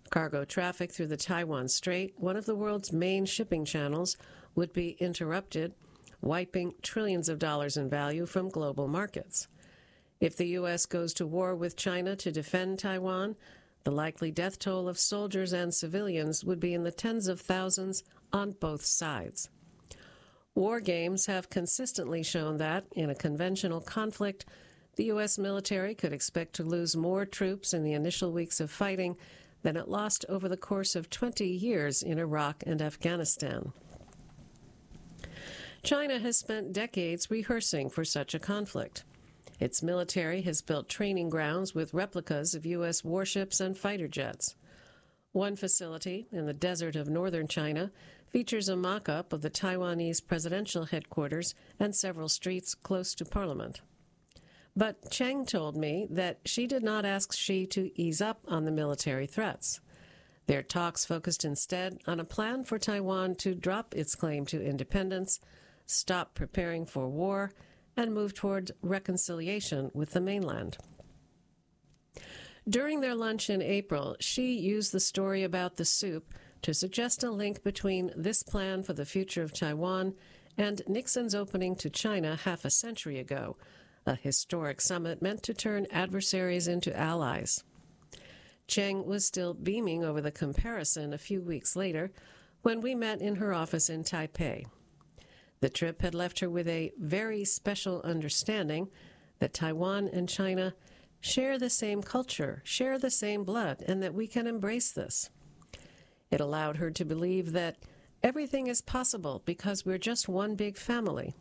Cargo traffic through the Taiwan Strait, one of the world's main shipping channels, would be interrupted, wiping trillions of dollars in value from global markets. If the U.S. goes to war with China to defend Taiwan, the likely death toll of soldiers and civilians would be in the tens of thousands on both sides. War games have consistently shown that, in a conventional conflict, the U.S. military could expect to lose more troops in the initial weeks of fighting than it lost over the course of 20 years in Iraq and Afghanistan. China has spent decades rehearsing for such a conflict. Its military has built training grounds with replicas of U.S. warships and fighter jets. One facility in the desert of northern China features a mock-up of the Taiwanese presidential headquarters and several streets close to Parliament. But Cheng told me that she did not ask Xi to ease up on the military threats. Their talks focused instead on a plan for Taiwan to drop its claim to independence, stop preparing for war, and move toward reconciliation with the mainland. During their lunch in April, Xi used the story about the soup to suggest a link between this plan for the future of Taiwan and Nixon's opening to China half a century ago, a historic summit meant to turn adversaries into allies. Cheng was still beaming over the comparison a few weeks later when we met in her office in Taipei. The trip had left her with a very special understanding that Taiwan and China share the same culture, share the same blood, and that we can embrace this. It allowed her to believe that everything is possible because we're just one big family.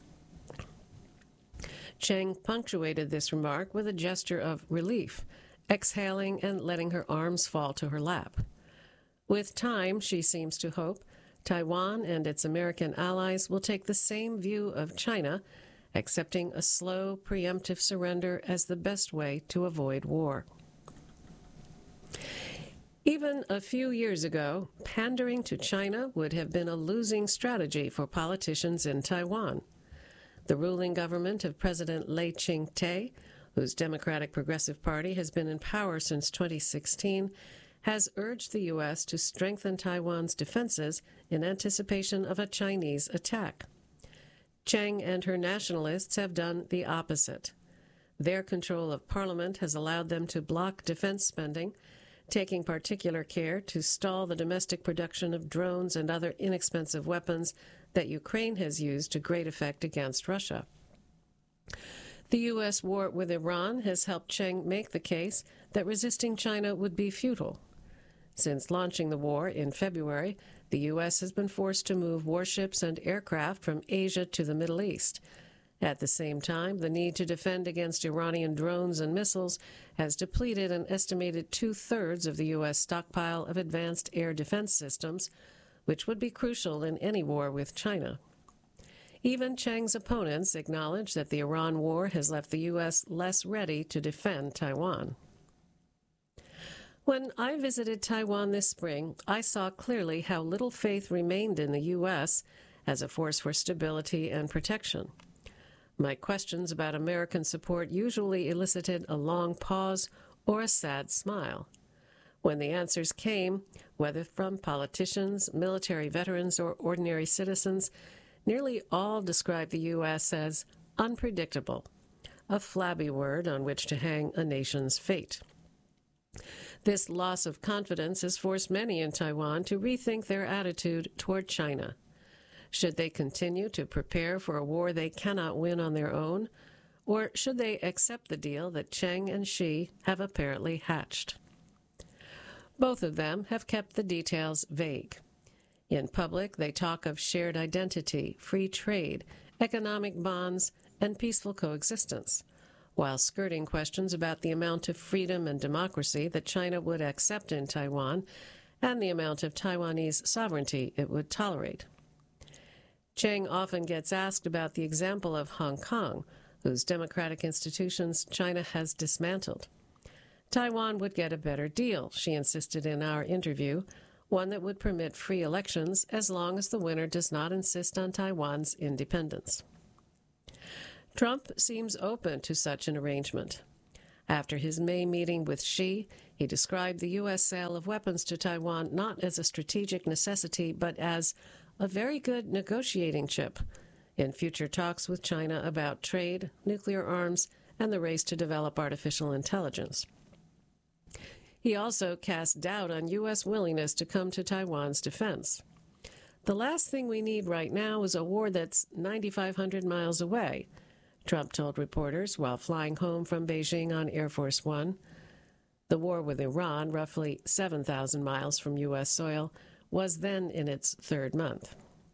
Cheng punctuated this remark with a gesture of relief, exhaling and letting her arms fall to her lap. With time, she seems to hope, Taiwan and its American allies will take the same view of China, accepting a slow, preemptive surrender as the best way to avoid war. Even a few years ago, pandering to China would have been a losing strategy for politicians in Taiwan. The ruling government of President Lai Ching-te, whose Democratic Progressive Party has been in power since 2016, has urged the U.S. to strengthen Taiwan's defenses in anticipation of a Chinese attack. Cheng and her nationalists have done the opposite. Their control of Parliament has allowed them to block defense spending, taking particular care to stall the domestic production of drones and other inexpensive weapons that Ukraine has used to great effect against Russia. The U.S. war with Iran has helped Cheng make the case that resisting China would be futile. Since launching the war in February, the U.S. has been forced to move warships and aircraft from Asia to the Middle East. At the same time, the need to defend against Iranian drones and missiles has depleted an estimated two-thirds of the U.S. stockpile of advanced air defense systems, which would be crucial in any war with China. Even Cheng's opponents acknowledge that the Iran war has left the U.S. less ready to defend Taiwan. When I visited Taiwan this spring, I saw clearly how little faith remained in the U.S. as a force for stability and protection. My questions about American support usually elicited a long pause or a sad smile. When the answers came, whether from politicians, military veterans, or ordinary citizens, nearly all described the U.S. as unpredictable, a flabby word on which to hang a nation's fate. This loss of confidence has forced many in Taiwan to rethink their attitude toward China. Should they continue to prepare for a war they cannot win on their own, or should they accept the deal that Cheng and Xi have apparently hatched? Both of them have kept the details vague. In public, they talk of shared identity, free trade, economic bonds, and peaceful coexistence, while skirting questions about the amount of freedom and democracy that China would accept in Taiwan and the amount of Taiwanese sovereignty it would tolerate. Cheng often gets asked about the example of Hong Kong, whose democratic institutions China has dismantled. Taiwan would get a better deal, she insisted in our interview, one that would permit free elections as long as the winner does not insist on Taiwan's independence. Trump seems open to such an arrangement. After his May meeting with Xi, he described the U.S. sale of weapons to Taiwan not as a strategic necessity, but as a very good negotiating chip in future talks with China about trade, nuclear arms, and the race to develop artificial intelligence. He also cast doubt on U.S. willingness to come to Taiwan's defense. The last thing we need right now is a war that's 9,500 miles away, Trump told reporters while flying home from Beijing on Air Force One. The war with Iran, roughly 7,000 miles from U.S. soil, was then in its third month.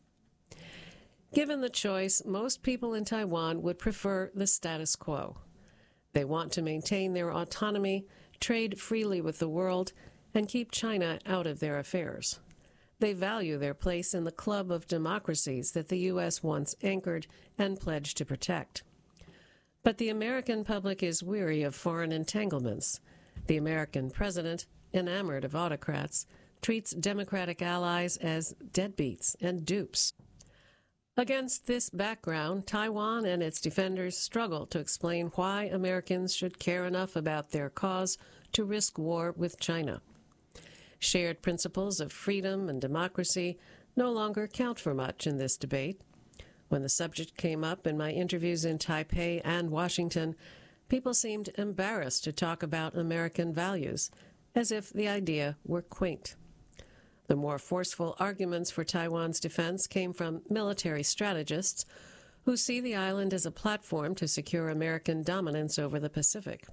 Given the choice, most people in Taiwan would prefer the status quo. They want to maintain their autonomy, trade freely with the world, and keep China out of their affairs. They value their place in the club of democracies that the U.S. once anchored and pledged to protect. But the American public is weary of foreign entanglements. The American president, enamored of autocrats, treats Democratic allies as deadbeats and dupes. Against this background, Taiwan and its defenders struggle to explain why Americans should care enough about their cause to risk war with China. Shared principles of freedom and democracy no longer count for much in this debate. When the subject came up in my interviews in Taipei and Washington, people seemed embarrassed to talk about American values, as if the idea were quaint. The more forceful arguments for Taiwan's defense came from military strategists who see the island as a platform to secure American dominance over the Pacific.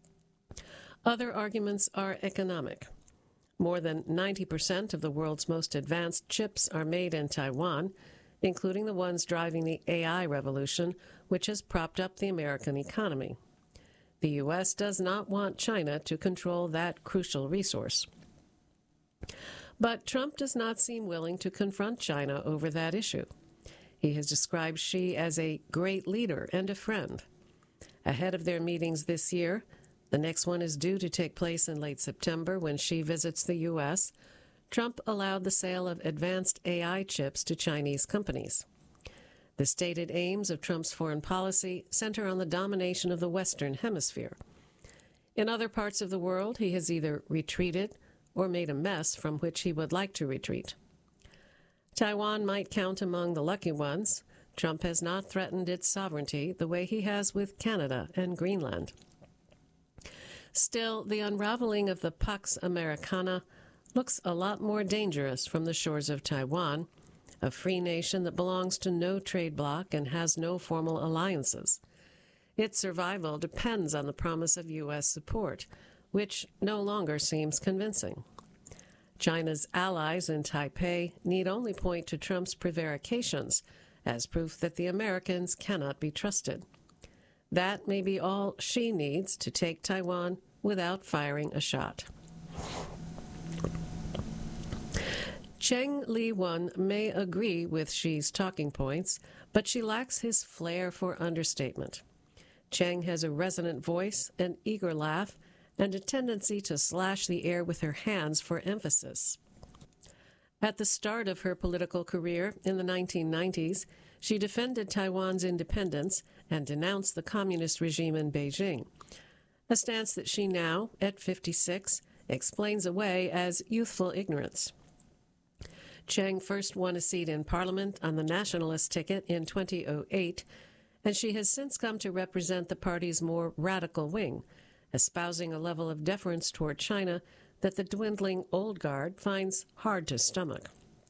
Other arguments are economic. More than 90% of the world's most advanced chips are made in Taiwan, including the ones driving the AI revolution, which has propped up the American economy. The U.S. does not want China to control that crucial resource. But Trump does not seem willing to confront China over that issue. He has described Xi as a great leader and a friend. Ahead of their meetings this year, the next one is due to take place in late September when Xi visits the U.S., Trump allowed the sale of advanced AI chips to Chinese companies. The stated aims of Trump's foreign policy center on the domination of the Western Hemisphere. In other parts of the world, he has either retreated or made a mess from which he would like to retreat. Taiwan might count among the lucky ones. Trump has not threatened its sovereignty the way he has with Canada and Greenland. Still, the unraveling of the Pax Americana looks a lot more dangerous from the shores of Taiwan, a free nation that belongs to no trade bloc and has no formal alliances. Its survival depends on the promise of U.S. support, which no longer seems convincing. China's allies in Taipei need only point to Trump's prevarications as proof that the Americans cannot be trusted. That may be all Xi needs to take Taiwan without firing a shot. Cheng Li-wen may agree with Xi's talking points, but she lacks his flair for understatement. Cheng has a resonant voice, an eager laugh, and a tendency to slash the air with her hands for emphasis. At the start of her political career in the 1990s, she defended Taiwan's independence and denounced the communist regime in Beijing, a stance that she now, at 56, explains away as youthful ignorance. Cheng first won a seat in Parliament on the nationalist ticket in 2008, and she has since come to represent the party's more radical wing, espousing a level of deference toward China that the dwindling old guard finds hard to stomach.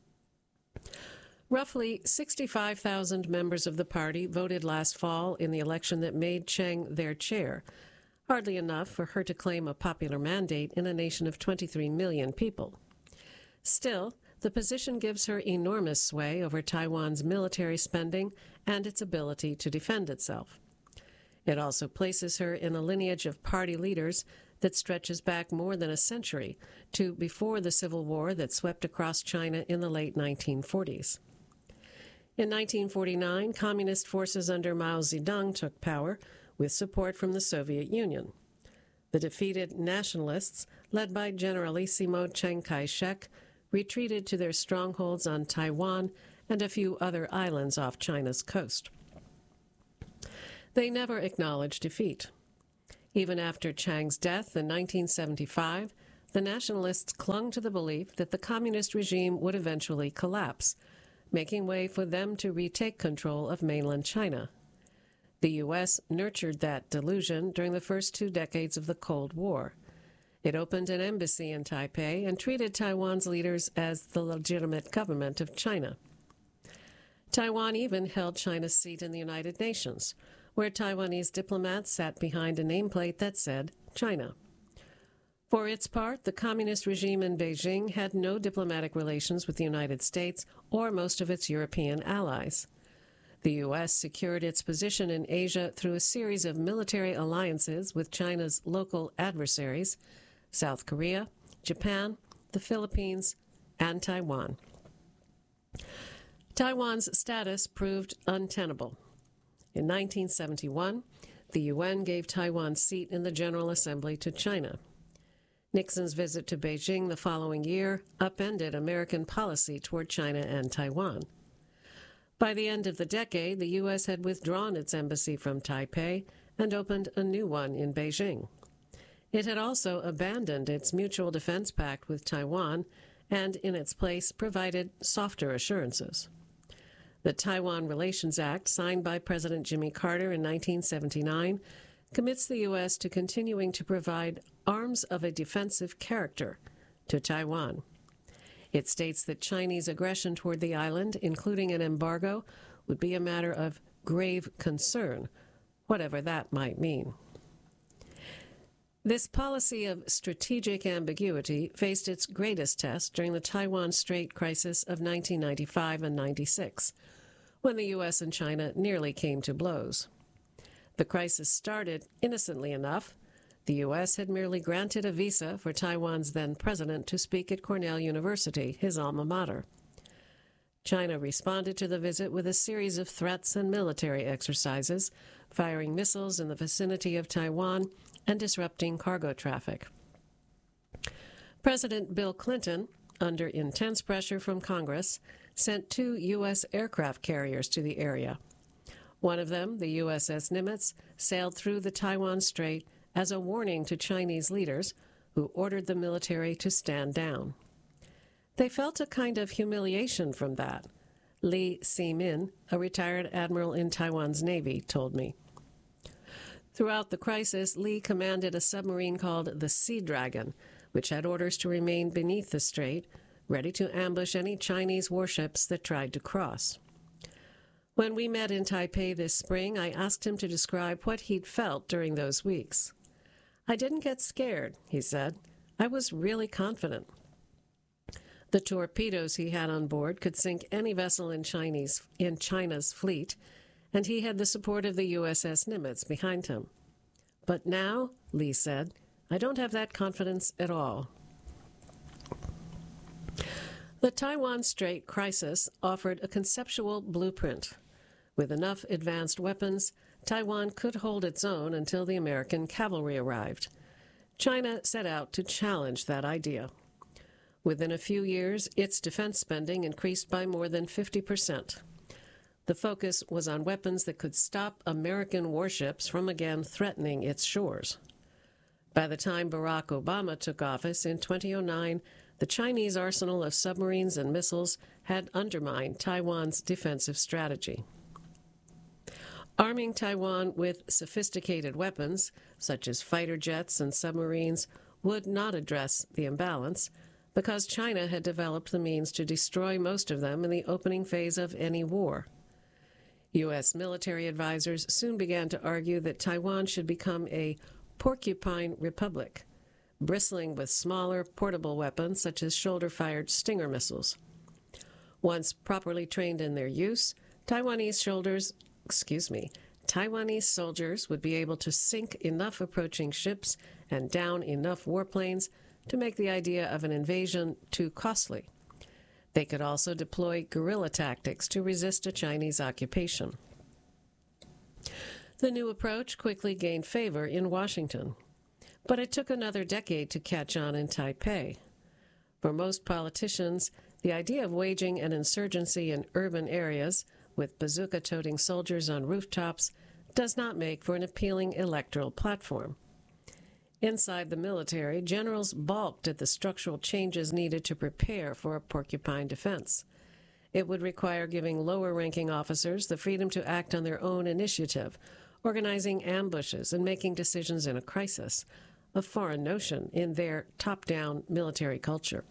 Roughly 65,000 members of the party voted last fall in the election that made Cheng their chair, hardly enough for her to claim a popular mandate in a nation of 23 million people. Still, the position gives her enormous sway over Taiwan's military spending and its ability to defend itself. It also places her in a lineage of party leaders that stretches back more than a century to before the civil war that swept across China in the late 1940s. In 1949, communist forces under Mao Zedong took power with support from the Soviet Union. The defeated nationalists, led by Generalissimo Chiang Kai-shek, retreated to their strongholds on Taiwan and a few other islands off China's coast. They never acknowledged defeat. Even after Chiang's death in 1975, the nationalists clung to the belief that the communist regime would eventually collapse, making way for them to retake control of mainland China. The U.S. nurtured that delusion during the first 2 decades of the Cold War. It opened an embassy in Taipei and treated Taiwan's leaders as the legitimate government of China. Taiwan even held China's seat in the United Nations, where Taiwanese diplomats sat behind a nameplate that said China. For its part, the communist regime in Beijing had no diplomatic relations with the United States or most of its European allies. The U.S. secured its position in Asia through a series of military alliances with China's local adversaries, South Korea, Japan, the Philippines, and Taiwan. Taiwan's status proved untenable. In 1971, the UN gave Taiwan's seat in the General Assembly to China. Nixon's visit to Beijing the following year upended American policy toward China and Taiwan. By the end of the decade, the U.S. had withdrawn its embassy from Taipei and opened a new one in Beijing. It had also abandoned its mutual defense pact with Taiwan and, in its place, provided softer assurances. The Taiwan Relations Act, signed by President Jimmy Carter in 1979, commits the U.S. to continuing to provide arms of a defensive character to Taiwan. It states that Chinese aggression toward the island, including an embargo, would be a matter of grave concern, whatever that might mean. This policy of strategic ambiguity faced its greatest test during the Taiwan Strait crisis of 1995 and 96, when the U.S. and China nearly came to blows. The crisis started innocently enough. The U.S. had merely granted a visa for Taiwan's then president to speak at Cornell University, his alma mater. China responded to the visit with a series of threats and military exercises, firing missiles in the vicinity of Taiwan and disrupting cargo traffic. President Bill Clinton, under intense pressure from Congress, sent 2 U.S. aircraft carriers to the area. One of them, the USS Nimitz, sailed through the Taiwan Strait as a warning to Chinese leaders who ordered the military to stand down. They felt a kind of humiliation from that, Lee Si-min, a retired admiral in Taiwan's Navy, told me. Throughout the crisis, Lee commanded a submarine called the Sea Dragon, which had orders to remain beneath the strait, ready to ambush any Chinese warships that tried to cross. When we met in Taipei this spring, I asked him to describe what he'd felt during those weeks. "I didn't get scared," he said. "I was really confident." The torpedoes he had on board could sink any vessel in China's fleet, and he had the support of the USS Nimitz behind him. "But now," Lee said, "I don't have that confidence at all." The Taiwan Strait crisis offered a conceptual blueprint. With enough advanced weapons, Taiwan could hold its own until the American cavalry arrived. China set out to challenge that idea. Within a few years, its defense spending increased by more than 50%. The focus was on weapons that could stop American warships from again threatening its shores. By the time Barack Obama took office in 2009, the Chinese arsenal of submarines and missiles had undermined Taiwan's defensive strategy. Arming Taiwan with sophisticated weapons, such as fighter jets and submarines, would not address the imbalance, because China had developed the means to destroy most of them in the opening phase of any war. U.S. military advisors soon began to argue that Taiwan should become a porcupine republic, bristling with smaller, portable weapons such as shoulder-fired Stinger missiles. Once properly trained in their use, Taiwanese soldiers would be able to sink enough approaching ships and down enough warplanes to make the idea of an invasion too costly. They could also deploy guerrilla tactics to resist a Chinese occupation. The new approach quickly gained favor in Washington, but it took another decade to catch on in Taipei. For most politicians, the idea of waging an insurgency in urban areas with bazooka-toting soldiers on rooftops does not make for an appealing electoral platform. Inside the military, generals balked at the structural changes needed to prepare for a porcupine defense. It would require giving lower-ranking officers the freedom to act on their own initiative, organizing ambushes and making decisions in a crisis, a foreign notion in their top-down military culture.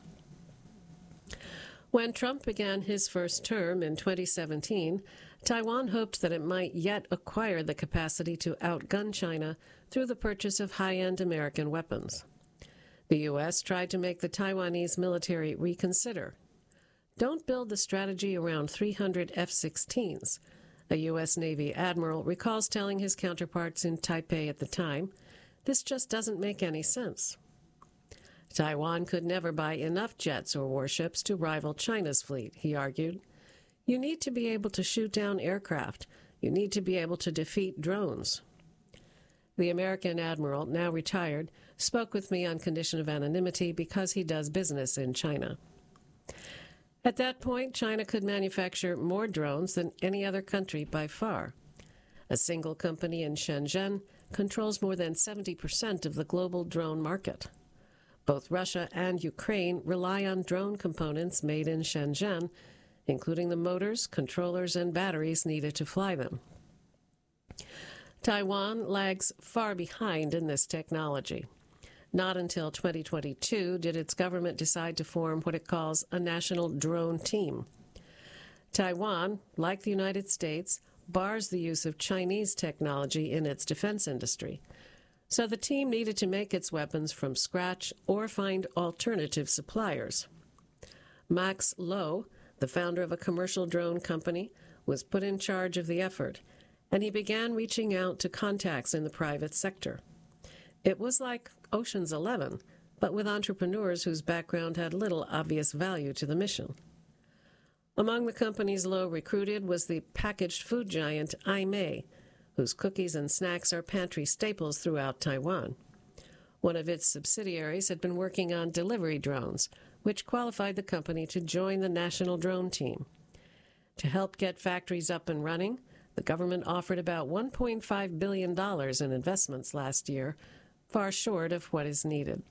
When Trump began his first term in 2017, Taiwan hoped that it might yet acquire the capacity to outgun China through the purchase of high-end American weapons. The U.S. tried to make the Taiwanese military reconsider. Don't build the strategy around 300 F-16s, a U.S. Navy admiral recalls telling his counterparts in Taipei at the time. This just doesn't make any sense. Taiwan could never buy enough jets or warships to rival China's fleet, he argued. You need to be able to shoot down aircraft. You need to be able to defeat drones. The American admiral, now retired, spoke with me on condition of anonymity because he does business in China. At that point, China could manufacture more drones than any other country by far. A single company in Shenzhen controls more than 70% of the global drone market. Both Russia and Ukraine rely on drone components made in Shenzhen, including the motors, controllers, and batteries needed to fly them. Taiwan lags far behind in this technology. Not until 2022 did its government decide to form what it calls a national drone team. Taiwan, like the United States, bars the use of Chinese technology in its defense industry. So the team needed to make its weapons from scratch or find alternative suppliers. Max Lowe, the founder of a commercial drone company, was put in charge of the effort, and he began reaching out to contacts in the private sector. It was like Ocean's 11, but with entrepreneurs whose background had little obvious value to the mission. Among the companies Lowe recruited was the packaged food giant Aimei, whose cookies and snacks are pantry staples throughout Taiwan. One of its subsidiaries had been working on delivery drones, which qualified the company to join the national drone team. To help get factories up and running, the government offered about $1.5 billion in investments last year, far short of what is needed.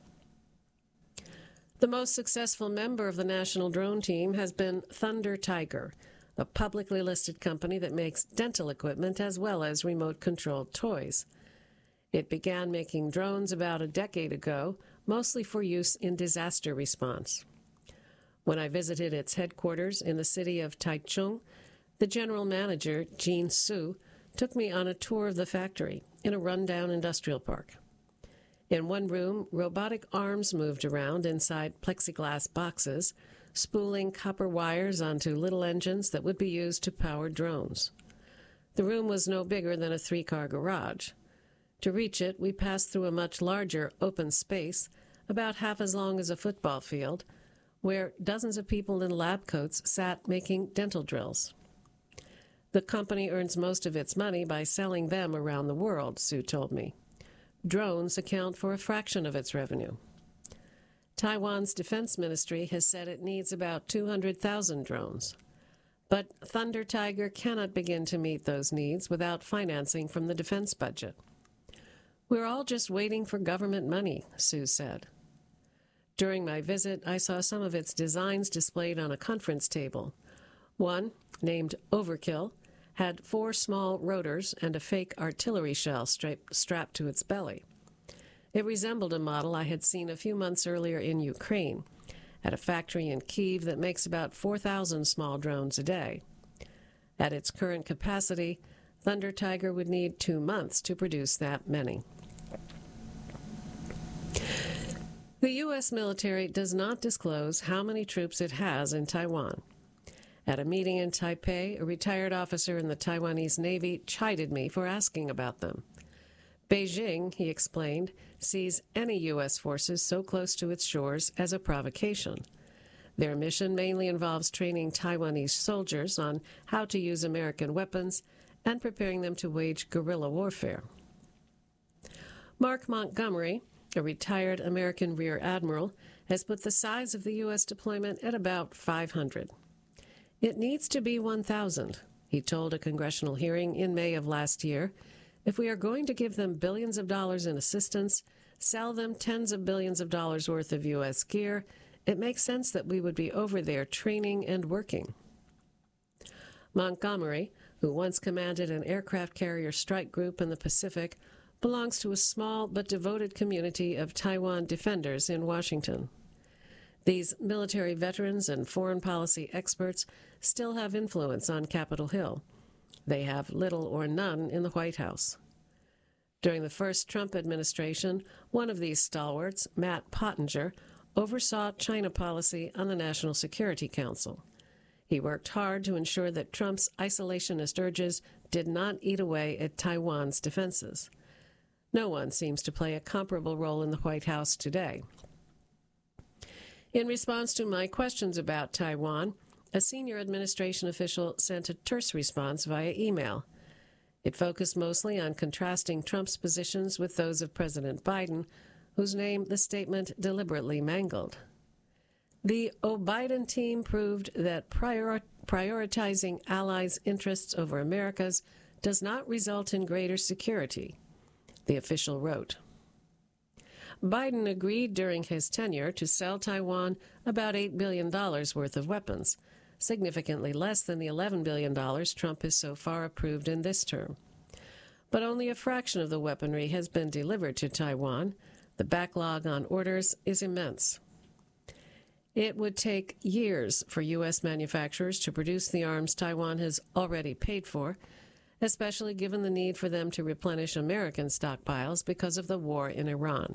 The most successful member of the national drone team has been Thunder Tiger, a publicly listed company that makes dental equipment as well as remote-controlled toys. It began making drones about a decade ago, mostly for use in disaster response. When I visited its headquarters in the city of Taichung, the general manager, Jean Su, took me on a tour of the factory in a rundown industrial park. In one room, robotic arms moved around inside plexiglass boxes, spooling copper wires onto little engines that would be used to power drones. The room was no bigger than a 3-car garage. To reach it, we passed through a much larger open space, about half as long as a football field, where dozens of people in lab coats sat making dental drills. The company earns most of its money by selling them around the world, Sue told me. Drones account for a fraction of its revenue. Taiwan's defense ministry has said it needs about 200,000 drones. But Thunder Tiger cannot begin to meet those needs without financing from the defense budget. We're all just waiting for government money, Sue said. During my visit, I saw some of its designs displayed on a conference table. One, named Overkill, had 4 small rotors and a fake artillery shell strapped to its belly. It resembled a model I had seen a few months earlier in Ukraine, at a factory in Kyiv that makes about 4,000 small drones a day. At its current capacity, Thunder Tiger would need 2 months to produce that many. The U.S. military does not disclose how many troops it has in Taiwan. At a meeting in Taipei, a retired officer in the Taiwanese Navy chided me for asking about them. Beijing, he explained, sees any U.S. forces so close to its shores as a provocation. Their mission mainly involves training Taiwanese soldiers on how to use American weapons and preparing them to wage guerrilla warfare. Mark Montgomery, a retired American Rear Admiral, has put the size of the U.S. deployment at about 500. It needs to be 1,000, he told a congressional hearing in May of last year. If we are going to give them billions of dollars in assistance, sell them tens of billions of dollars worth of U.S. gear, it makes sense that we would be over there training and working. Montgomery, who once commanded an aircraft carrier strike group in the Pacific, belongs to a small but devoted community of Taiwan defenders in Washington. These military veterans and foreign policy experts still have influence on Capitol Hill. They have little or none in the White House. During the first Trump administration, one of these stalwarts, Matt Pottinger, oversaw China policy on the National Security Council. He worked hard to ensure that Trump's isolationist urges did not eat away at Taiwan's defenses. No one seems to play a comparable role in the White House today. In response to my questions about Taiwan, a senior administration official sent a terse response via email. It focused mostly on contrasting Trump's positions with those of President Biden, whose name the statement deliberately mangled. The O'Biden team proved that prioritizing allies' interests over America's does not result in greater security, the official wrote. Biden agreed during his tenure to sell Taiwan about $8 billion worth of weapons, significantly less than the $11 billion Trump has so far approved in this term. But only a fraction of the weaponry has been delivered to Taiwan. The backlog on orders is immense. It would take years for U.S. manufacturers to produce the arms Taiwan has already paid for, especially given the need for them to replenish American stockpiles because of the war in Iran.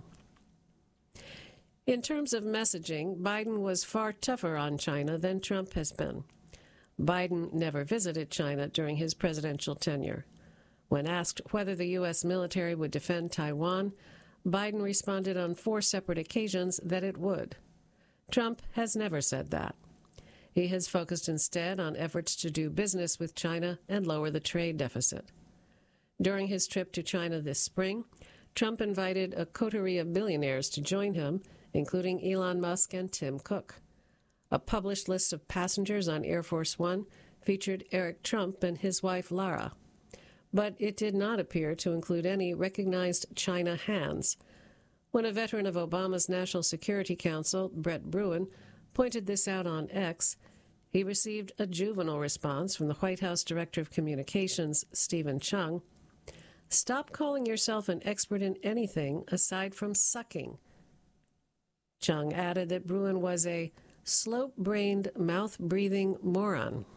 In terms of messaging, Biden was far tougher on China than Trump has been. Biden never visited China during his presidential tenure. When asked whether the U.S. military would defend Taiwan, Biden responded on 4 separate occasions that it would. Trump has never said that. He has focused instead on efforts to do business with China and lower the trade deficit. During his trip to China this spring, Trump invited a coterie of billionaires to join him, including Elon Musk and Tim Cook. A published list of passengers on Air Force One featured Eric Trump and his wife Lara. But it did not appear to include any recognized China hands. When a veteran of Obama's National Security Council, Brett Bruen, pointed this out on X, he received a juvenile response from the White House Director of Communications, Stephen Chung. "Stop calling yourself an expert in anything aside from sucking." Chung added that Bruen was a slope-brained, mouth-breathing moron.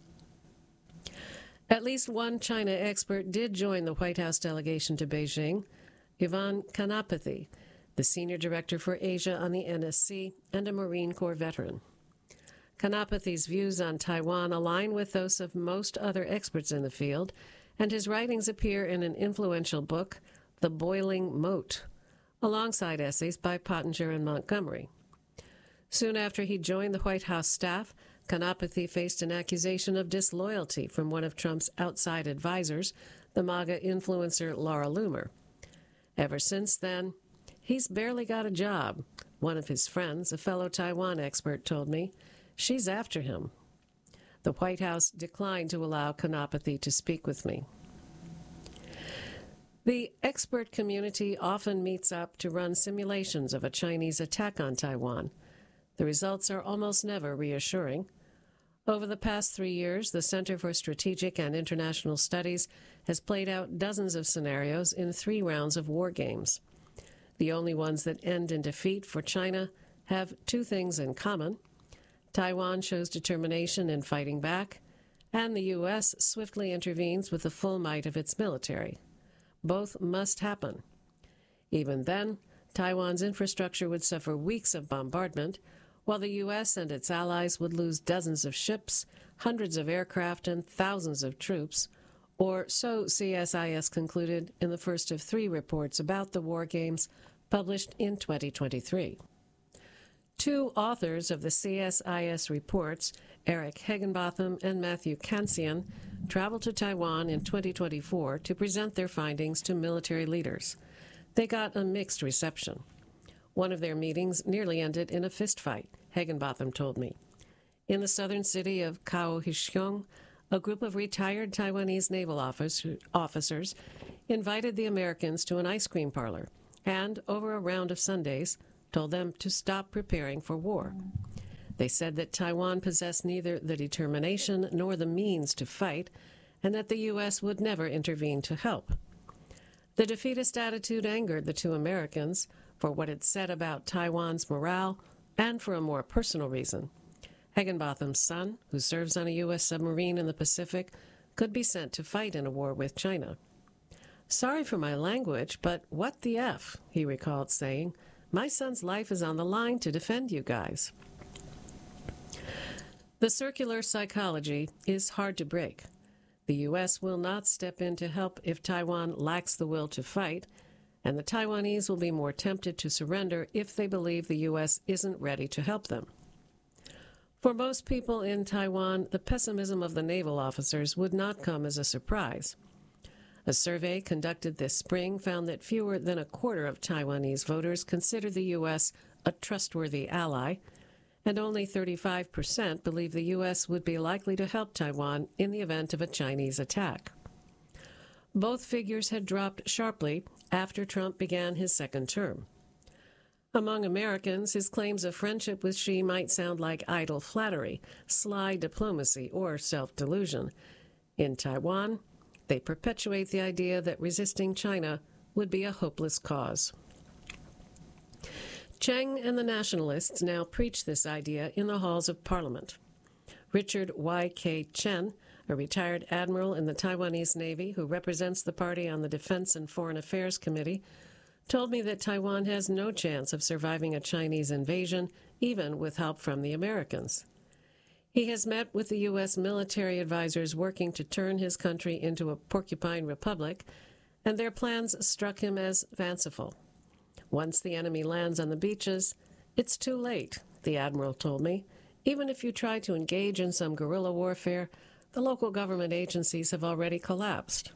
At least one China expert did join the White House delegation to Beijing, Ivan Kanapathy, the senior director for Asia on the NSC and a Marine Corps veteran. Kanapathy's views on Taiwan align with those of most other experts in the field, and his writings appear in an influential book, The Boiling Moat, alongside essays by Pottinger and Montgomery. Soon after he joined the White House staff, Kanapathy faced an accusation of disloyalty from one of Trump's outside advisors, the MAGA influencer Laura Loomer. Ever since then, he's barely got a job. One of his friends, a fellow Taiwan expert, told me. She's after him. The White House declined to allow Kanapathy to speak with me. The expert community often meets up to run simulations of a Chinese attack on Taiwan. The results are almost never reassuring. Over the past 3 years, the Center for Strategic and International Studies has played out dozens of scenarios in 3 rounds of war games. The only ones that end in defeat for China have 2 things in common. Taiwan shows determination in fighting back, and the U.S. swiftly intervenes with the full might of its military. Both must happen. Even then, Taiwan's infrastructure would suffer weeks of bombardment, while the U.S. and its allies would lose dozens of ships, hundreds of aircraft, and thousands of troops, or so CSIS concluded in the first of 3 reports about the war games published in 2023. 2 authors of the CSIS reports, Eric Higginbotham and Matthew Kansian, traveled to Taiwan in 2024 to present their findings to military leaders. They got a mixed reception. One of their meetings nearly ended in a fistfight, Higginbotham told me. In the southern city of Kaohsiung, a group of retired Taiwanese naval officers invited the Americans to an ice cream parlor and, over a round of Sundays, told them to stop preparing for war. They said that Taiwan possessed neither the determination nor the means to fight, and that the U.S. would never intervene to help. The defeatist attitude angered the two Americans for what it said about Taiwan's morale and for a more personal reason. Higginbotham's son, who serves on a U.S. submarine in the Pacific, could be sent to fight in a war with China. "Sorry for my language, but what the F," he recalled saying. "My son's life is on the line to defend you guys." The circular psychology is hard to break. The U.S. will not step in to help if Taiwan lacks the will to fight, and the Taiwanese will be more tempted to surrender if they believe the U.S. isn't ready to help them. For most people in Taiwan, the pessimism of the naval officers would not come as a surprise. A survey conducted this spring found that fewer than a quarter of Taiwanese voters consider the U.S. a trustworthy ally, and only 35% believe the U.S. would be likely to help Taiwan in the event of a Chinese attack. Both figures had dropped sharply after Trump began his second term. Among Americans, his claims of friendship with Xi might sound like idle flattery, sly diplomacy, or self-delusion. In Taiwan, they perpetuate the idea that resisting China would be a hopeless cause. Cheng and the nationalists now preach this idea in the halls of Parliament. Richard Y.K. Chen, a retired admiral in the Taiwanese Navy who represents the party on the Defense and Foreign Affairs Committee, told me that Taiwan has no chance of surviving a Chinese invasion, even with help from the Americans. He has met with the U.S. military advisors working to turn his country into a porcupine republic, and their plans struck him as fanciful. Once the enemy lands on the beaches, it's too late, the admiral told me. Even if you try to engage in some guerrilla warfare, the local government agencies have already collapsed.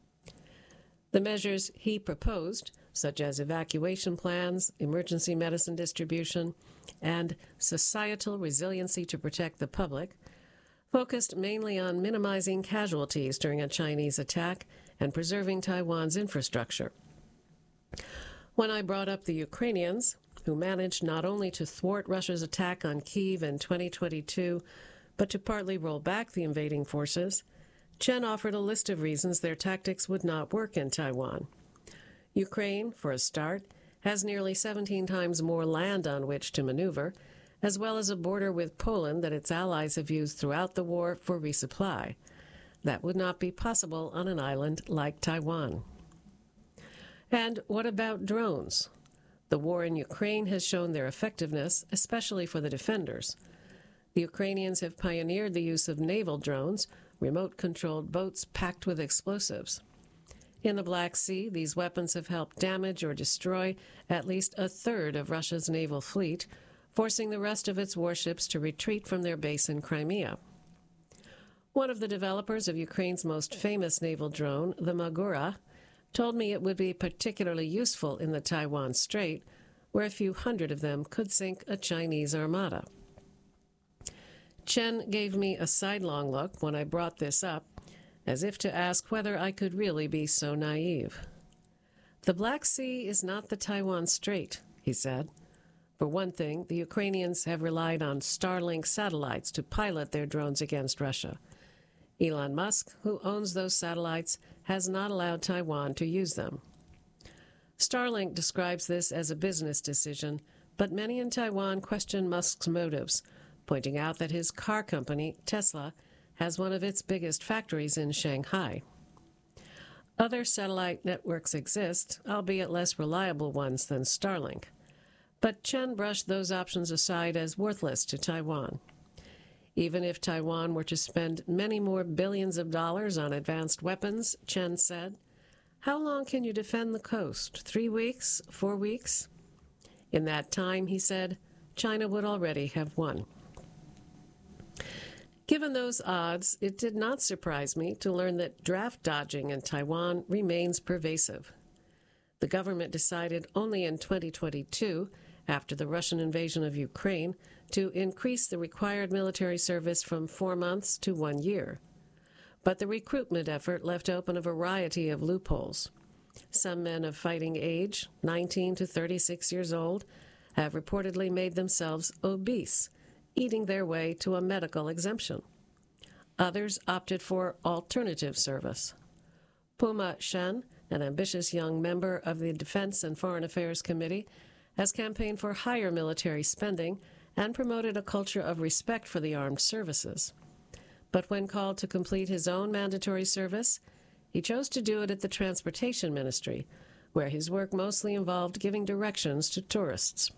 The measures he proposed, such as evacuation plans, emergency medicine distribution, and societal resiliency to protect the public, focused mainly on minimizing casualties during a Chinese attack and preserving Taiwan's infrastructure. When I brought up the Ukrainians, who managed not only to thwart Russia's attack on Kyiv in 2022, but to partly roll back the invading forces, Chen offered a list of reasons their tactics would not work in Taiwan. Ukraine, for a start, has nearly 17 times more land on which to maneuver, as well as a border with Poland that its allies have used throughout the war for resupply. That would not be possible on an island like Taiwan. And what about drones? The war in Ukraine has shown their effectiveness, especially for the defenders. The Ukrainians have pioneered the use of naval drones, remote-controlled boats packed with explosives. In the Black Sea, these weapons have helped damage or destroy at least a third of Russia's naval fleet, forcing the rest of its warships to retreat from their base in Crimea. One of the developers of Ukraine's most famous naval drone, the Magura, told me it would be particularly useful in the Taiwan Strait, where a few hundred of them could sink a Chinese armada. Chen gave me a sidelong look when I brought this up, as if to ask whether I could really be so naive. "The Black Sea is not the Taiwan Strait," he said. For one thing, the Ukrainians have relied on Starlink satellites to pilot their drones against Russia. Elon Musk, who owns those satellites, has not allowed Taiwan to use them. Starlink describes this as a business decision, but many in Taiwan question Musk's motives, pointing out that his car company, Tesla, has one of its biggest factories in Shanghai. Other satellite networks exist, albeit less reliable ones than Starlink. But Chen brushed those options aside as worthless to Taiwan. Even if Taiwan were to spend many more billions of dollars on advanced weapons, Chen said, how long can you defend the coast? 3 weeks? 4 weeks? In that time, he said, China would already have won. Given those odds, it did not surprise me to learn that draft dodging in Taiwan remains pervasive. The government decided only in 2022, after the Russian invasion of Ukraine, to increase the required military service from 4 months to 1 year. But the recruitment effort left open a variety of loopholes. Some men of fighting age, 19 to 36 years old, have reportedly made themselves obese, eating their way to a medical exemption. Others opted for alternative service. Puma Shen, an ambitious young member of the Defense and Foreign Affairs Committee, has campaigned for higher military spending and promoted a culture of respect for the armed services. But when called to complete his own mandatory service, he chose to do it at the Transportation Ministry, where his work mostly involved giving directions to tourists.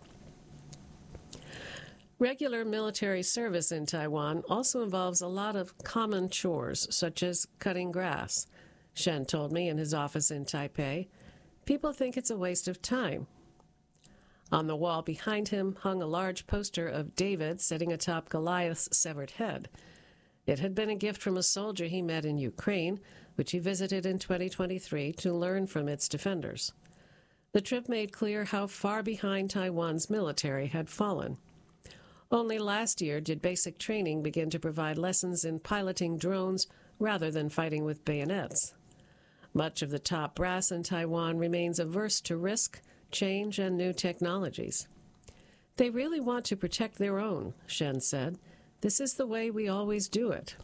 Regular military service in Taiwan also involves a lot of common chores, such as cutting grass. Shen told me in his office in Taipei. People think it's a waste of time. On the wall behind him hung a large poster of David sitting atop Goliath's severed head. It had been a gift from a soldier he met in Ukraine, which he visited in 2023 to learn from its defenders. The trip made clear how far behind Taiwan's military had fallen. Only last year did basic training begin to provide lessons in piloting drones rather than fighting with bayonets. Much of the top brass in Taiwan remains averse to risk, change, and new technologies. They really want to protect their own, Shen said. This is the way we always do it.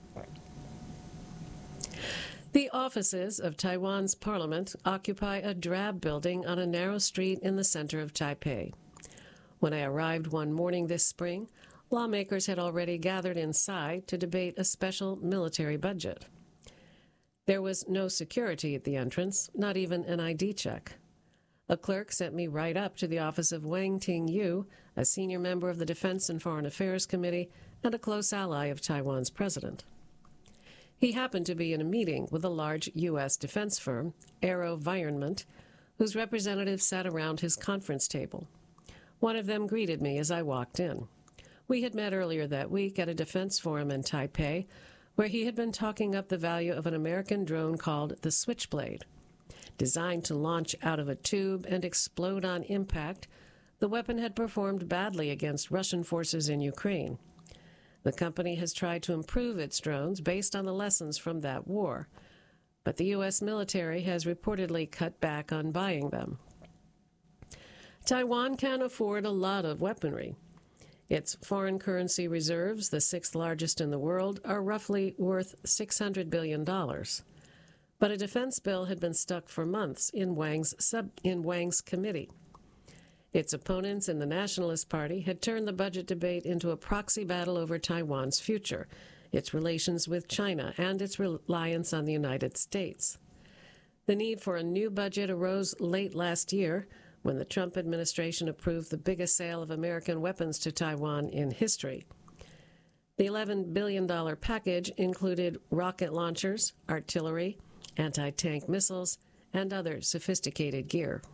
The offices of Taiwan's parliament occupy a drab building on a narrow street in the center of Taipei. When I arrived one morning this spring, lawmakers had already gathered inside to debate a special military budget. There was no security at the entrance, not even an ID check. A clerk sent me right up to the office of Wang Ting-yu, a senior member of the Defense and Foreign Affairs Committee and a close ally of Taiwan's president. He happened to be in a meeting with a large U.S. defense firm, AeroVironment, whose representatives sat around his conference table. One of them greeted me as I walked in. We had met earlier that week at a defense forum in Taipei, where he had been talking up the value of an American drone called the Switchblade. Designed to launch out of a tube and explode on impact, the weapon had performed badly against Russian forces in Ukraine. The company has tried to improve its drones based on the lessons from that war, but the U.S. military has reportedly cut back on buying them. Taiwan can afford a lot of weaponry. Its foreign currency reserves, the sixth largest in the world, are roughly worth $600 billion. But a defense bill had been stuck for months in Wang's committee. Its opponents in the Nationalist Party had turned the budget debate into a proxy battle over Taiwan's future, its relations with China, and its reliance on the United States. The need for a new budget arose late last year when the Trump administration approved the biggest sale of American weapons to Taiwan in history. The $11 billion package included rocket launchers, artillery, anti-tank missiles, and other sophisticated gear.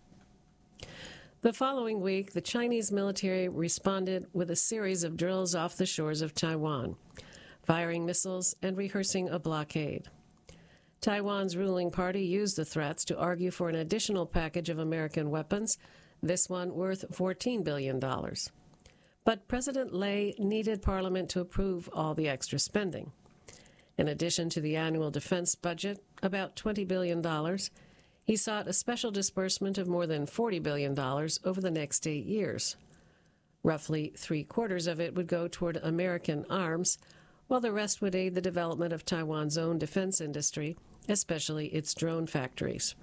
The following week, the Chinese military responded with a series of drills off the shores of Taiwan, firing missiles and rehearsing a blockade. Taiwan's ruling party used the threats to argue for an additional package of American weapons, this one worth $14 billion. But President Lei needed Parliament to approve all the extra spending. In addition to the annual defense budget, about $20 billion, he sought a special disbursement of more than $40 billion over the next 8 years. Roughly three-quarters of it would go toward American arms, while the rest would aid the development of Taiwan's own defense industry, especially its drone factories.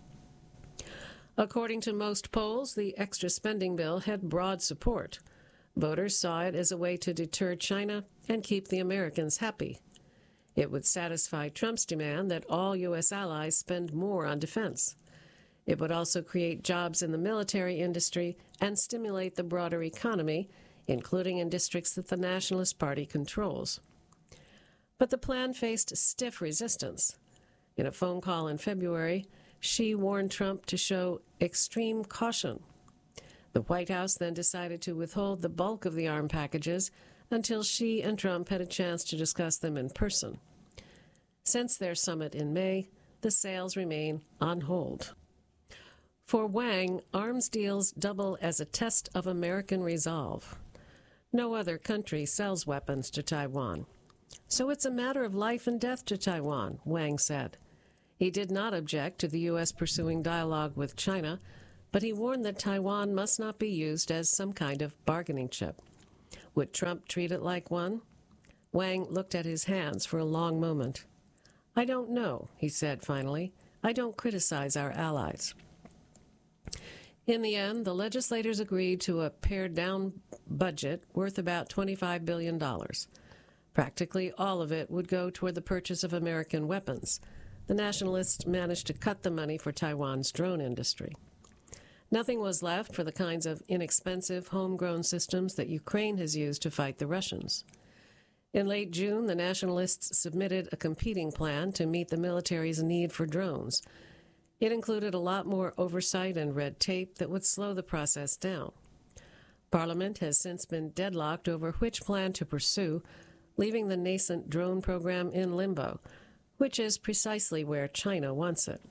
According to most polls, the extra spending bill had broad support. Voters saw it as a way to deter China and keep the Americans happy. It would satisfy Trump's demand that all U.S. allies spend more on defense. It would also create jobs in the military industry and stimulate the broader economy, including in districts that the Nationalist Party controls. But the plan faced stiff resistance. In a phone call in February, Xi warned Trump to show extreme caution. The White House then decided to withhold the bulk of the arm packages until Xi and Trump had a chance to discuss them in person. Since their summit in May, the sales remain on hold. For Wang, arms deals double as a test of American resolve. No other country sells weapons to Taiwan. So it's a matter of life and death to Taiwan, Wang said. He did not object to the U.S. pursuing dialogue with China, but he warned that Taiwan must not be used as some kind of bargaining chip. Would Trump treat it like one? Wang looked at his hands for a long moment. "I don't know," he said finally. "I don't criticize our allies." In the end, the legislators agreed to a pared-down budget worth about $25 billion. Practically all of it would go toward the purchase of American weapons. The nationalists managed to cut the money for Taiwan's drone industry. Nothing was left for the kinds of inexpensive, homegrown systems that Ukraine has used to fight the Russians. In late June, the nationalists submitted a competing plan to meet the military's need for drones. It included a lot more oversight and red tape that would slow the process down. Parliament has since been deadlocked over which plan to pursue, leaving the nascent drone program in limbo, which is precisely where China wants it.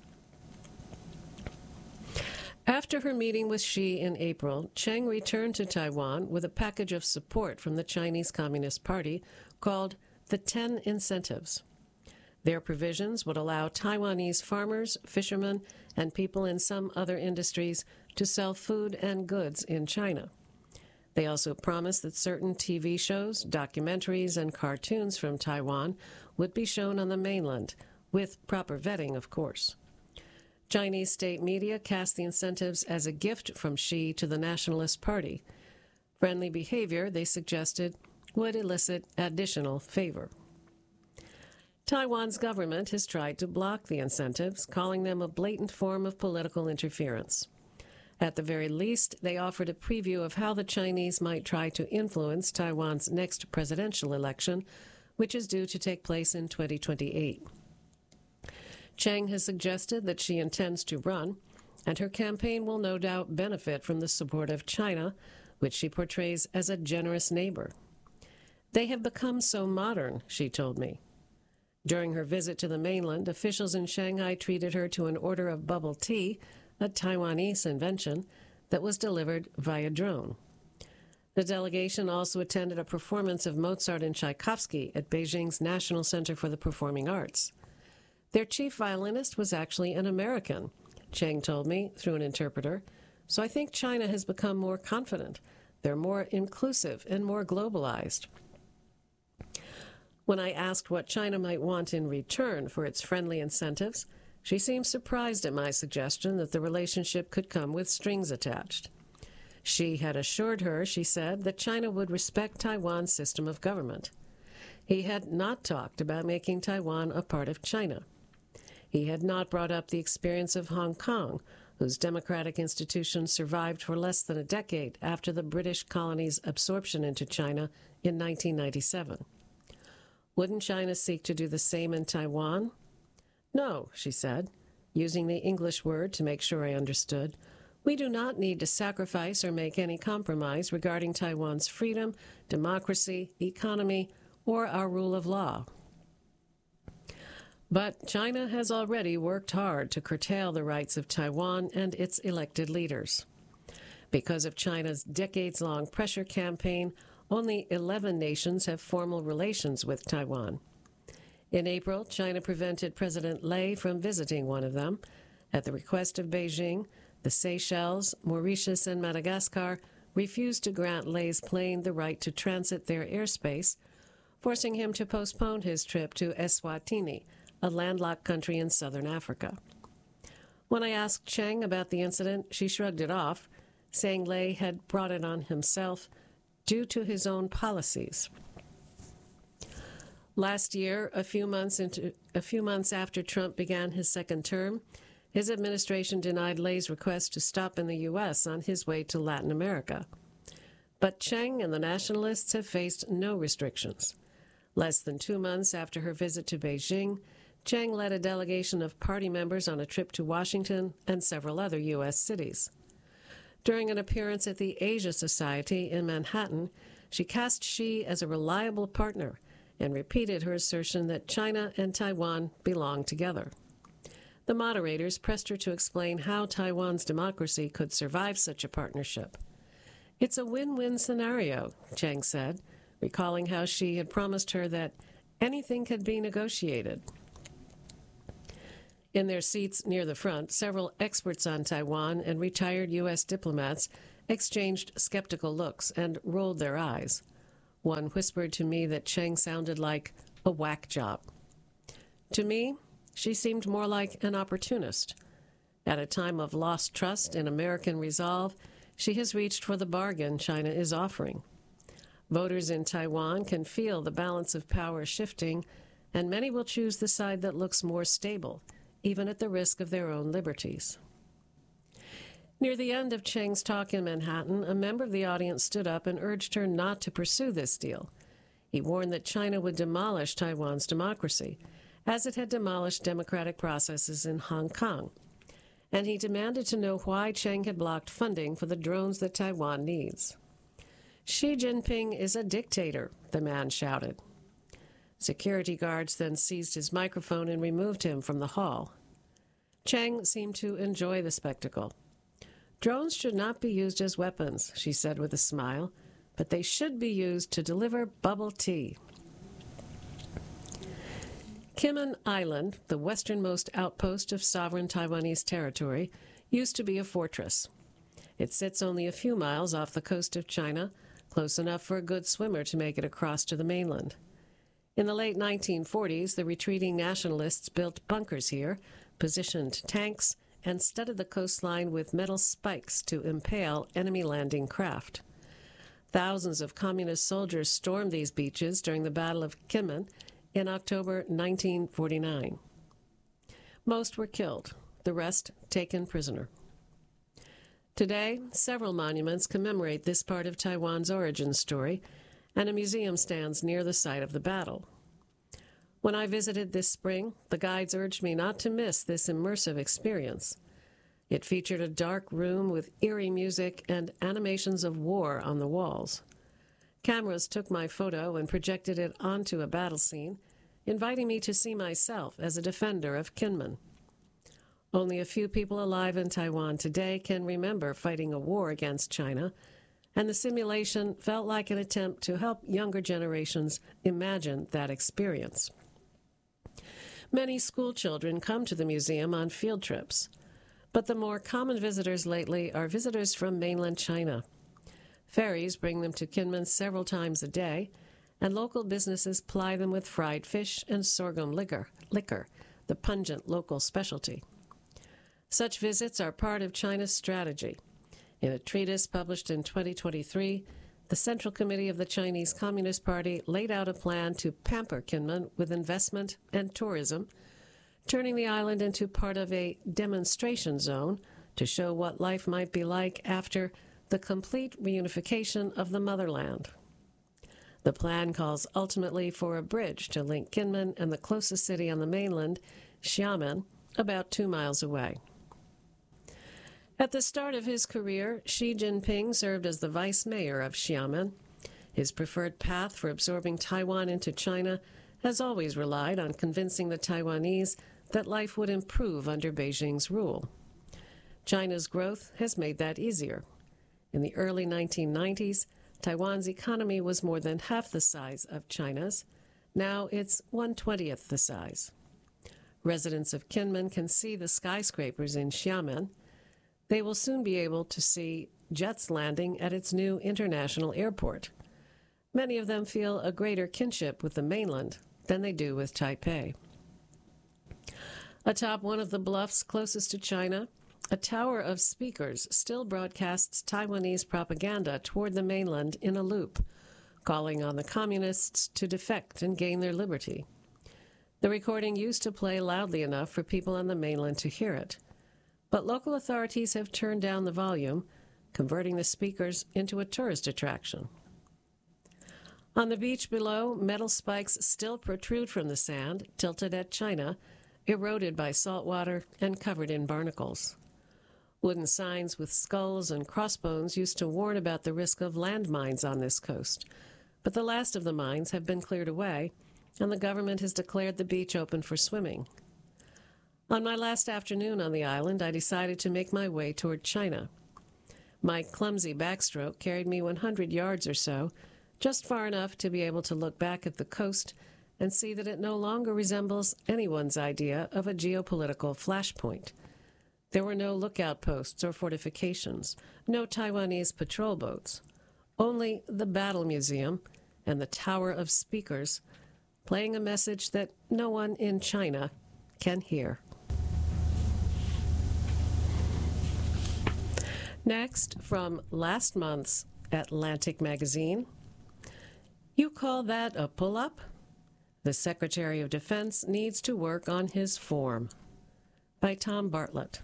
After her meeting with Xi in April, Cheng returned to Taiwan with a package of support from the Chinese Communist Party called the 10 Incentives. Their provisions would allow Taiwanese farmers, fishermen, and people in some other industries to sell food and goods in China. They also promised that certain TV shows, documentaries, and cartoons from Taiwan would be shown on the mainland, with proper vetting, of course. Chinese state media cast the incentives as a gift from Xi to the Nationalist Party. Friendly behavior, they suggested, would elicit additional favor. Taiwan's government has tried to block the incentives, calling them a blatant form of political interference. At the very least, they offered a preview of how the Chinese might try to influence Taiwan's next presidential election, which is due to take place in 2028. Cheng has suggested that she intends to run, and her campaign will no doubt benefit from the support of China, which she portrays as a generous neighbor. "They have become so modern," she told me. During her visit to the mainland, officials in Shanghai treated her to an order of bubble tea, a Taiwanese invention, that was delivered via drone. The delegation also attended a performance of Mozart and Tchaikovsky at Beijing's National Center for the Performing Arts. Their chief violinist was actually an American, Cheng told me through an interpreter, so I think China has become more confident. They're more inclusive and more globalized. When I asked what China might want in return for its friendly incentives, she seemed surprised at my suggestion that the relationship could come with strings attached. Xi had assured her, she said, that China would respect Taiwan's system of government. He had not talked about making Taiwan a part of China. He had not brought up the experience of Hong Kong, whose democratic institutions survived for less than a decade after the British colony's absorption into China in 1997. Wouldn't China seek to do the same in Taiwan? "No," she said, using the English word to make sure I understood. "We do not need to sacrifice or make any compromise regarding Taiwan's freedom, democracy, economy, or our rule of law." But China has already worked hard to curtail the rights of Taiwan and its elected leaders. Because of China's decades-long pressure campaign, only 11 nations have formal relations with Taiwan. In April, China prevented President Lei from visiting one of them. At the request of Beijing, the Seychelles, Mauritius, and Madagascar refused to grant Lei's plane the right to transit their airspace, forcing him to postpone his trip to Eswatini, a landlocked country in southern Africa. When I asked Cheng about the incident, she shrugged it off, saying Lei had brought it on himself due to his own policies. Last year, a few months after Trump began his second term, his administration denied Lei's request to stop in the U.S. on his way to Latin America. But Cheng and the nationalists have faced no restrictions. Less than 2 months after her visit to Beijing, Cheng led a delegation of party members on a trip to Washington and several other U.S. cities. During an appearance at the Asia Society in Manhattan, she cast Xi as a reliable partner and repeated her assertion that China and Taiwan belong together. The moderators pressed her to explain how Taiwan's democracy could survive such a partnership. "It's a win-win scenario," Cheng said, recalling how Xi had promised her that anything could be negotiated. In their seats near the front, several experts on Taiwan and retired U.S. diplomats exchanged skeptical looks and rolled their eyes. One whispered to me that Cheng sounded like a whack job. To me, she seemed more like an opportunist. At a time of lost trust in American resolve, she has reached for the bargain China is offering. Voters in Taiwan can feel the balance of power shifting, and many will choose the side that looks more stable, even at the risk of their own liberties. Near the end of Cheng's talk in Manhattan, a member of the audience stood up and urged her not to pursue this deal. He warned that China would demolish Taiwan's democracy, as it had demolished democratic processes in Hong Kong. And he demanded to know why Cheng had blocked funding for the drones that Taiwan needs. Xi Jinping is a dictator, the man shouted. Security guards then seized his microphone and removed him from the hall. Cheng seemed to enjoy the spectacle. Drones should not be used as weapons, she said with a smile, but they should be used to deliver bubble tea. Kinmen Island, the westernmost outpost of sovereign Taiwanese territory, used to be a fortress. It sits only a few miles off the coast of China, close enough for a good swimmer to make it across to the mainland. In the late 1940s, the retreating nationalists built bunkers here, positioned tanks, and studded the coastline with metal spikes to impale enemy landing craft. Thousands of communist soldiers stormed these beaches during the Battle of Kinmen in October 1949. Most were killed, the rest taken prisoner. Today, several monuments commemorate this part of Taiwan's origin story, and a museum stands near the site of the battle. When I visited this spring, the guides urged me not to miss this immersive experience. It featured a dark room with eerie music and animations of war on the walls. Cameras took my photo and projected it onto a battle scene, inviting me to see myself as a defender of Kinmen. Only a few people alive in Taiwan today can remember fighting a war against China, and the simulation felt like an attempt to help younger generations imagine that experience. Many school children come to the museum on field trips, but the more common visitors lately are visitors from mainland China. Ferries bring them to Kinmen several times a day, and local businesses ply them with fried fish and sorghum liquor, the pungent local specialty. Such visits are part of China's strategy. In a treatise published in 2023, the Central Committee of the Chinese Communist Party laid out a plan to pamper Kinmen with investment and tourism, turning the island into part of a demonstration zone to show what life might be like after the complete reunification of the motherland. The plan calls ultimately for a bridge to link Kinmen and the closest city on the mainland, Xiamen, about 2 miles away. At the start of his career, Xi Jinping served as the vice mayor of Xiamen. His preferred path for absorbing Taiwan into China has always relied on convincing the Taiwanese that life would improve under Beijing's rule. China's growth has made that easier. In the early 1990s, Taiwan's economy was more than half the size of China's. Now it's 1/20th the size. Residents of Kinmen can see the skyscrapers in Xiamen. They will soon be able to see jets landing at its new international airport. Many of them feel a greater kinship with the mainland than they do with Taipei. Atop one of the bluffs closest to China, a tower of speakers still broadcasts Taiwanese propaganda toward the mainland in a loop, calling on the communists to defect and gain their liberty. The recording used to play loudly enough for people on the mainland to hear it, but local authorities have turned down the volume, converting the speakers into a tourist attraction. On the beach below, metal spikes still protrude from the sand, tilted at China, eroded by salt water and covered in barnacles. Wooden signs with skulls and crossbones used to warn about the risk of landmines on this coast, but the last of the mines have been cleared away, and the government has declared the beach open for swimming. On my last afternoon on the island, I decided to make my way toward China. My clumsy backstroke carried me 100 yards or so, just far enough to be able to look back at the coast and see that it no longer resembles anyone's idea of a geopolitical flashpoint. There were no lookout posts or fortifications, no Taiwanese patrol boats, only the Battle Museum and the Tower of Speakers, playing a message that no one in China can hear. Next, from last month's Atlantic magazine, "You call that a pull-up? The Secretary of Defense needs to work on his form," by Tom Bartlett.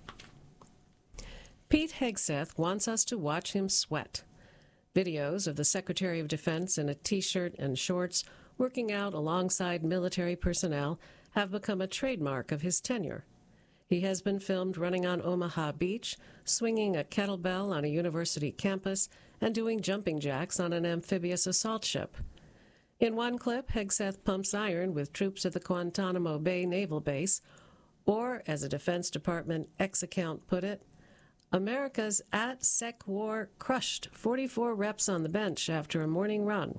Pete Hegseth wants us to watch him sweat. Videos of the Secretary of Defense in a T-shirt and shorts working out alongside military personnel have become a trademark of his tenure. He has been filmed running on Omaha Beach, swinging a kettlebell on a university campus, and doing jumping jacks on an amphibious assault ship. In one clip, Hegseth pumps iron with troops at the Guantanamo Bay Naval Base, or, as a Defense Department X-account put it, America's at-sec war crushed 44 reps on the bench after a morning run.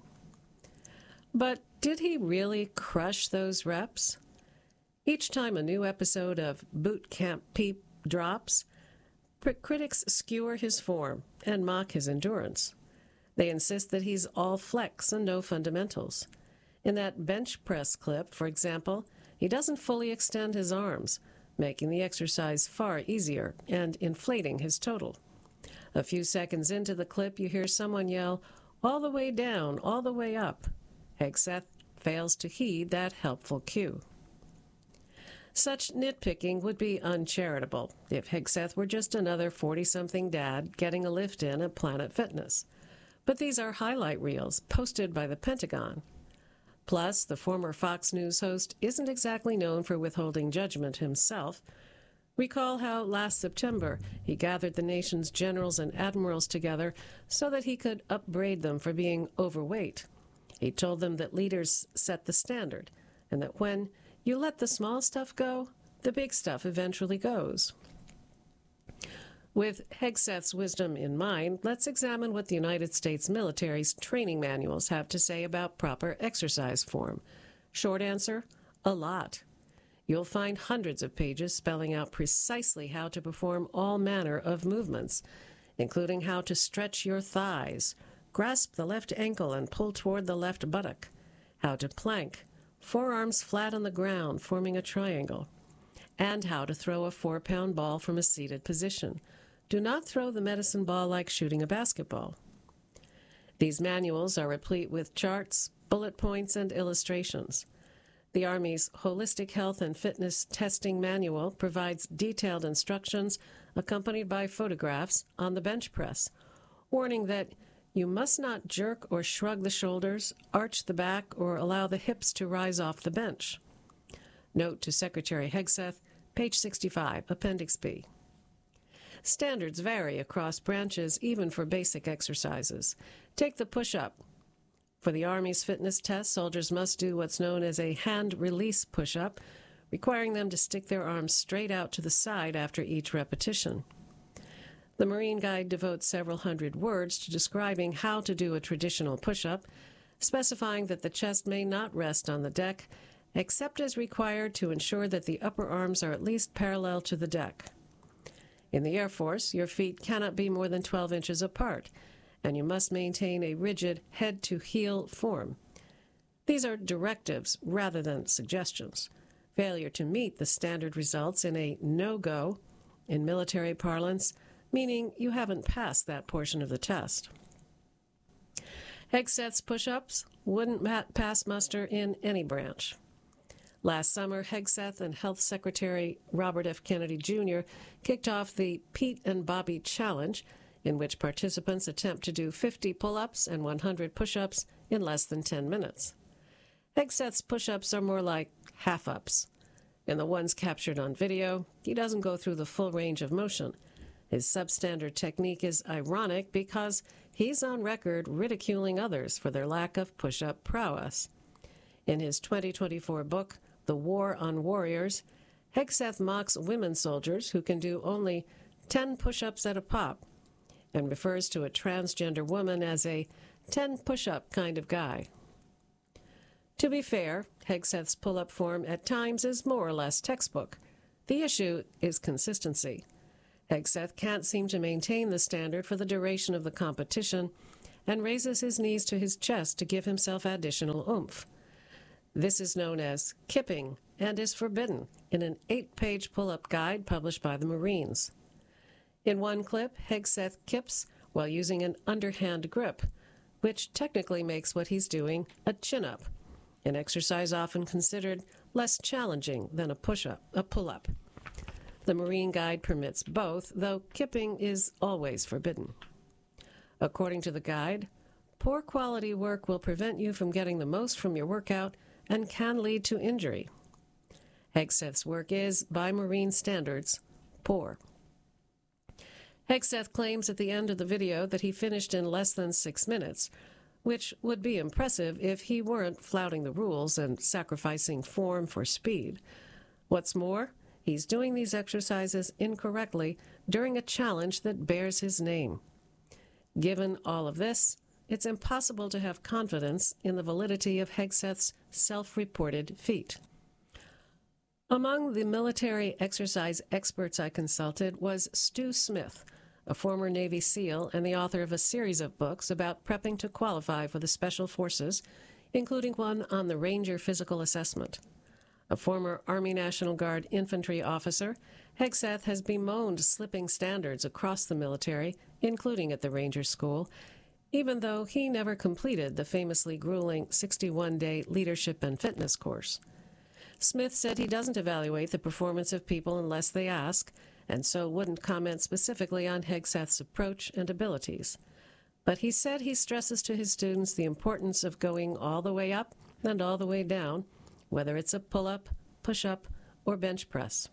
But did he really crush those reps? Each time a new episode of Boot Camp Peep drops, critics skewer his form and mock his endurance. They insist that he's all flex and no fundamentals. In that bench press clip, for example, he doesn't fully extend his arms, making the exercise far easier and inflating his total. A few seconds into the clip, you hear someone yell, "All the way down, all the way up." Hegseth fails to heed that helpful cue. Such nitpicking would be uncharitable if Hegseth were just another 40-something dad getting a lift in at Planet Fitness. But these are highlight reels posted by the Pentagon. Plus, the former Fox News host isn't exactly known for withholding judgment himself. Recall how last September he gathered the nation's generals and admirals together so that he could upbraid them for being overweight. He told them that leaders set the standard, and that when you let the small stuff go, the big stuff eventually goes. With Hegseth's wisdom in mind, let's examine what the United States military's training manuals have to say about proper exercise form. Short answer, a lot. You'll find hundreds of pages spelling out precisely how to perform all manner of movements, including how to stretch your thighs, grasp the left ankle and pull toward the left buttock, how to plank, forearms flat on the ground forming a triangle, and how to throw a 4-pound ball from a seated position. Do not throw the medicine ball like shooting a basketball. These manuals are replete with charts, bullet points, and illustrations. The Army's Holistic Health and Fitness Testing Manual provides detailed instructions accompanied by photographs on the bench press, warning that you must not jerk or shrug the shoulders, arch the back, or allow the hips to rise off the bench. Note to Secretary Hegseth, page 65, Appendix B. Standards vary across branches, even for basic exercises. Take the push-up. For the Army's fitness test, soldiers must do what's known as a hand-release push-up, requiring them to stick their arms straight out to the side after each repetition. The Marine Guide devotes several hundred words to describing how to do a traditional push-up, specifying that the chest may not rest on the deck, except as required to ensure that the upper arms are at least parallel to the deck. In the Air Force, your feet cannot be more than 12 inches apart, and you must maintain a rigid head-to-heel form. These are directives rather than suggestions. Failure to meet the standard results in a no-go, in military parlance, meaning you haven't passed that portion of the test. Hegseth's push-ups wouldn't pass muster in any branch. Last summer, Hegseth and Health Secretary Robert F. Kennedy Jr. kicked off the Pete and Bobby Challenge, in which participants attempt to do 50 pull-ups and 100 push-ups in less than 10 minutes. Hegseth's push-ups are more like half-ups. In the ones captured on video, he doesn't go through the full range of motion. His substandard technique is ironic because he's on record ridiculing others for their lack of push-up prowess. In his 2024 book, The War on Warriors, Hegseth mocks women soldiers who can do only 10 push-ups at a pop and refers to a transgender woman as a 10 push-up kind of guy. To be fair, Hegseth's pull-up form at times is more or less textbook. The issue is consistency. Hegseth can't seem to maintain the standard for the duration of the competition and raises his knees to his chest to give himself additional oomph. This is known as kipping and is forbidden in an 8-page pull-up guide published by the Marines. In one clip, Hegseth kips while using an underhand grip, which technically makes what he's doing a chin-up, an exercise often considered less challenging than a pull-up. The Marine Guide permits both, though kipping is always forbidden. According to the guide, poor quality work will prevent you from getting the most from your workout and can lead to injury. Hegseth's work is, by Marine standards, poor. Hegseth claims at the end of the video that he finished in less than 6 minutes, which would be impressive if he weren't flouting the rules and sacrificing form for speed. What's more, he's doing these exercises incorrectly during a challenge that bears his name. Given all of this, it's impossible to have confidence in the validity of Hegseth's self-reported feat. Among the military exercise experts I consulted was Stu Smith, a former Navy SEAL and the author of a series of books about prepping to qualify for the Special Forces, including one on the Ranger Physical Assessment. A former Army National Guard infantry officer, Hegseth has bemoaned slipping standards across the military, including at the Ranger School, even though he never completed the famously grueling 61-day leadership and fitness course. Smith said he doesn't evaluate the performance of people unless they ask, and so wouldn't comment specifically on Hegseth's approach and abilities. But he said he stresses to his students the importance of going all the way up and all the way down, whether it's a pull-up, push-up, or bench press.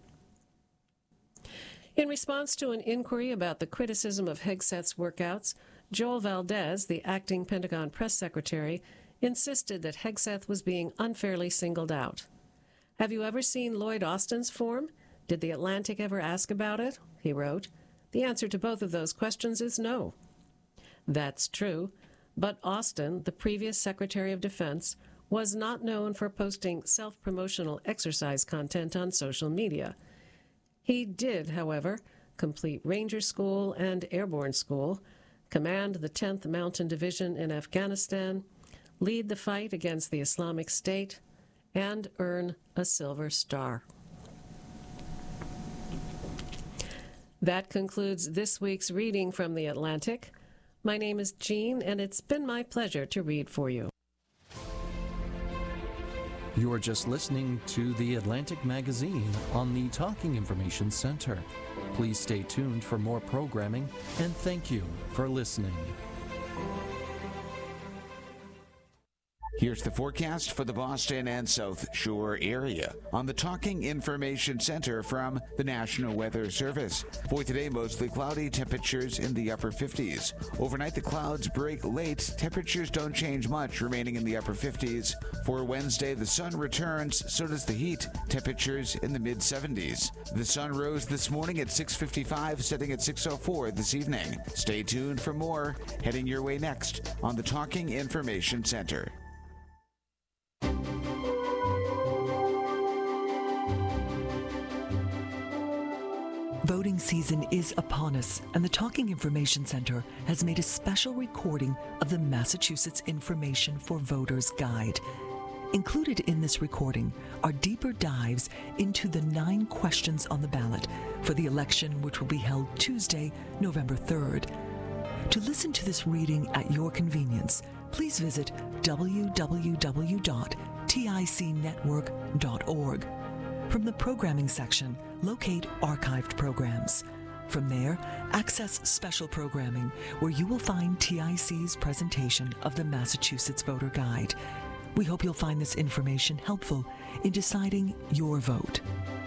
In response to an inquiry about the criticism of Hegseth's workouts, Joel Valdez, the acting Pentagon press secretary, insisted that Hegseth was being unfairly singled out. "Have you ever seen Lloyd Austin's form? Did The Atlantic ever ask about it?" he wrote. The answer to both of those questions is no. That's true, but Austin, the previous Secretary of Defense, was not known for posting self-promotional exercise content on social media. He did, however, complete Ranger School and Airborne School, command the 10th Mountain Division in Afghanistan, lead the fight against the Islamic State, and earn a Silver Star. That concludes this week's reading from The Atlantic. My name is Jean, and it's been my pleasure to read for you. You are just listening to The Atlantic Magazine on the Talking Information Center. Please stay tuned for more programming, and thank you for listening. Here's the forecast for the Boston and South Shore area on the Talking Information Center from the National Weather Service. For today, mostly cloudy, temperatures in the upper 50s. Overnight, the clouds break late. Temperatures don't change much, remaining in the upper 50s. For Wednesday, the sun returns, so does the heat. Temperatures in the mid-70s. The sun rose this morning at 6:55, setting at 6:04 this evening. Stay tuned for more, heading your way next on the Talking Information Center. Voting season is upon us, and the Talking Information Center has made a special recording of the Massachusetts Information for Voters Guide. Included in this recording are deeper dives into the 9 questions on the ballot for the election, which will be held Tuesday, November 3rd. To listen to this reading at your convenience, please visit www.ticnetwork.org. From the programming section, locate archived programs. From there, access special programming, where you will find TIC's presentation of the Massachusetts Voter Guide. We hope you'll find this information helpful in deciding your vote.